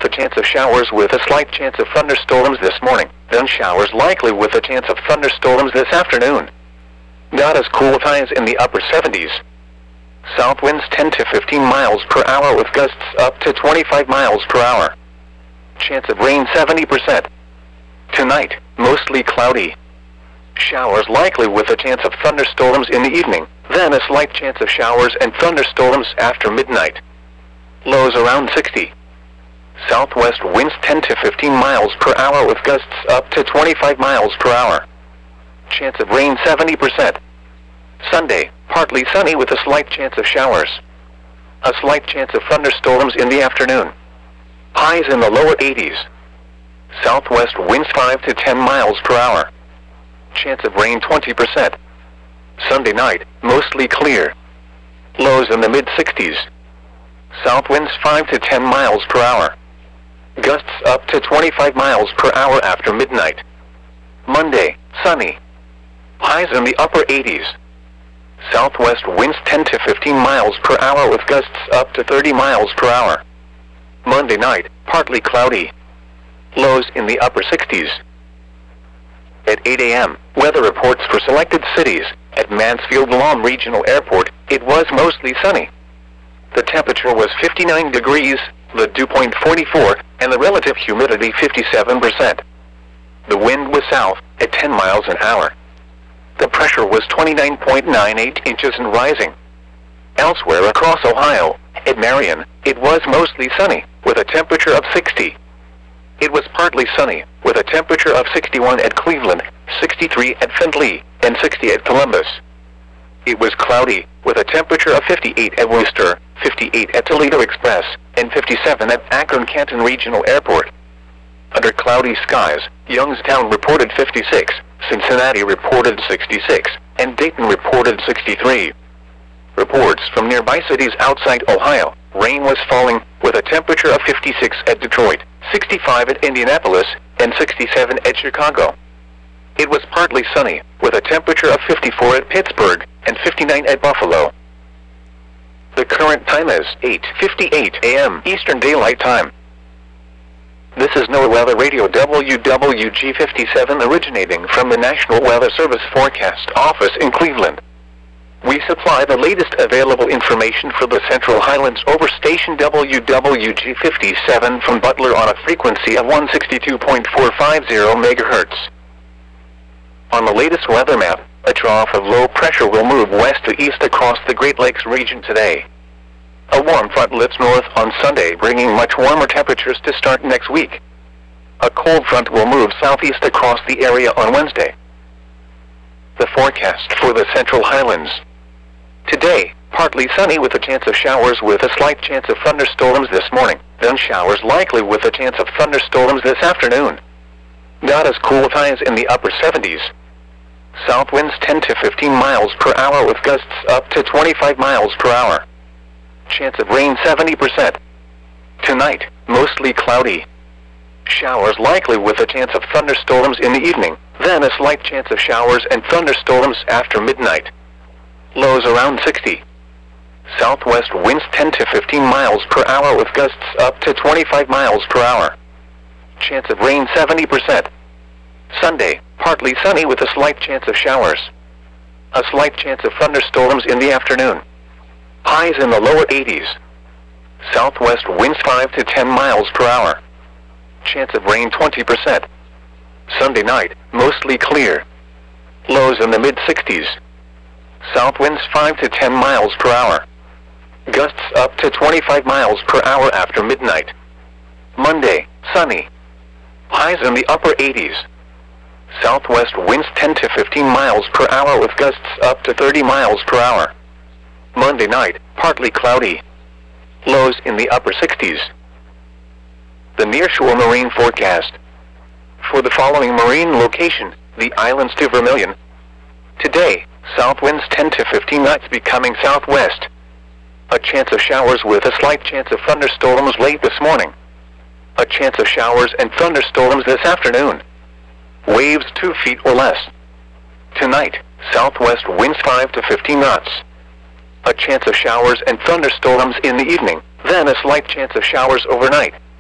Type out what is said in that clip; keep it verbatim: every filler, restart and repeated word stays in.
with a chance of showers with a slight chance of thunderstorms this morning, then showers likely with a chance of thunderstorms this afternoon. Not as cool with highs in the upper seventies. South winds ten to fifteen miles per hour with gusts up to twenty-five miles per hour. Chance of rain seventy percent. Tonight, mostly cloudy. Showers likely with a chance of thunderstorms in the evening, then a slight chance of showers and thunderstorms after midnight. Lows around sixty. Southwest winds ten to fifteen miles per hour with gusts up to twenty-five miles per hour. Chance of rain seventy percent. Sunday, partly sunny with a slight chance of showers. A slight chance of thunderstorms in the afternoon. Highs in the lower eighties. Southwest winds five to ten miles per hour. Chance of rain twenty percent. Sunday night, mostly clear. Lows in the mid sixties. South winds five to ten miles per hour. Gusts up to twenty-five miles per hour after midnight. Monday, sunny. Highs in the upper eighties. Southwest winds ten to fifteen miles per hour with gusts up to thirty miles per hour. Monday night, partly cloudy. Lows in the upper sixties. At eight a m, weather reports for selected cities. At Mansfield-Lom Regional Airport, it was mostly sunny. The temperature was fifty-nine degrees, the dew point forty-four, and the relative humidity fifty-seven percent. The wind was south, at ten miles an hour. The pressure was twenty-nine point nine eight inches and rising. Elsewhere across Ohio, at Marion, it was mostly sunny, with a temperature of sixty. It was partly sunny, with a temperature of sixty-one at Cleveland, sixty-three at Findlay, and sixty at Columbus. It was cloudy, with a temperature of fifty-eight at Worcester, fifty-eight at Toledo Express, and fifty-seven at Akron-Canton Regional Airport. Under cloudy skies, Youngstown reported fifty-six, Cincinnati reported sixty-six, and Dayton reported sixty-three. Reports from nearby cities outside Ohio, rain was falling, with a temperature of fifty-six at Detroit, sixty-five at Indianapolis, and sixty-seven at Chicago. It was partly sunny, with a temperature of fifty-four at Pittsburgh, and fifty-nine at Buffalo. The current time is eight fifty-eight a m Eastern Daylight Time. This is NOAA Weather Radio W W G fifty-seven originating from the National Weather Service Forecast Office in Cleveland. We supply the latest available information for the Central Highlands over station W W G fifty-seven from Butler on a frequency of one sixty-two point four five zero megahertz. On the latest weather map, a trough of low pressure will move west to east across the Great Lakes region today. A warm front lifts north on Sunday, bringing much warmer temperatures to start next week. A cold front will move southeast across the area on Wednesday. The forecast for the Central Highlands. Today, partly sunny with a chance of showers with a slight chance of thunderstorms this morning, then showers likely with a chance of thunderstorms this afternoon. Not as cool with highs in the upper seventies. South winds ten to fifteen miles per hour with gusts up to twenty-five miles per hour. Chance of rain seventy percent. Tonight, mostly cloudy. Showers likely with a chance of thunderstorms in the evening, then a slight chance of showers and thunderstorms after midnight. Lows around sixty. Southwest winds ten to fifteen miles per hour with gusts up to twenty-five miles per hour. Chance of rain seventy percent. Sunday, partly sunny with a slight chance of showers. A slight chance of thunderstorms in the afternoon. Highs in the lower eighties. Southwest winds five to ten miles per hour. Chance of rain twenty percent. Sunday night, mostly clear. Lows in the mid sixties. South winds five to ten miles per hour. Gusts up to twenty-five miles per hour after midnight. Monday, sunny. Highs in the upper eighties. Southwest winds ten to fifteen miles per hour with gusts up to thirty miles per hour. Monday night, partly cloudy. Lows in the upper sixties. The nearshore marine forecast. For the following marine location, the islands to Vermilion. Today, south winds ten to fifteen knots becoming southwest. A chance of showers with a slight chance of thunderstorms late this morning. A chance of showers and thunderstorms this afternoon. Waves two feet or less. Tonight, southwest winds five to fifteen knots. A chance of showers and thunderstorms in the evening, then a slight chance of showers overnight.